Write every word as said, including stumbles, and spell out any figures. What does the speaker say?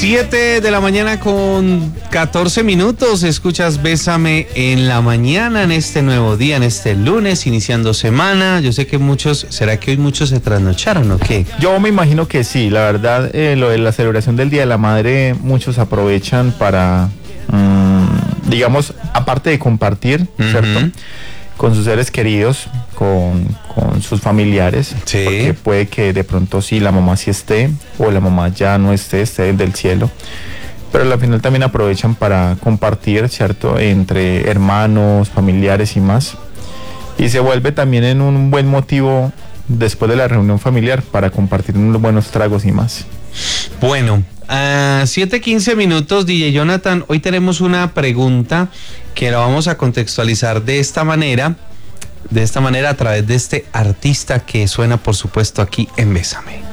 siete de la mañana con catorce minutos, escuchas Bésame en la mañana, en este nuevo día, en este lunes, iniciando semana. Yo sé que muchos, ¿será que hoy muchos se trasnocharon o qué? Yo me imagino que sí, la verdad, eh, lo de la celebración del Día de la Madre, muchos aprovechan para, mmm, digamos, aparte de compartir, uh-huh. ¿cierto?, con sus seres queridos, con, con sus familiares, sí. porque puede que de pronto sí la mamá sí esté, o la mamá ya no esté, esté del cielo, pero al final también aprovechan para compartir, ¿cierto?, entre hermanos, familiares y más, y se vuelve también en un buen motivo después de la reunión familiar para compartir unos buenos tragos y más. Bueno, a uh, siete quince minutos, D J Jonathan, hoy tenemos una pregunta que la vamos a contextualizar de esta manera, de esta manera a través de este artista que suena, por supuesto, aquí en Bésame.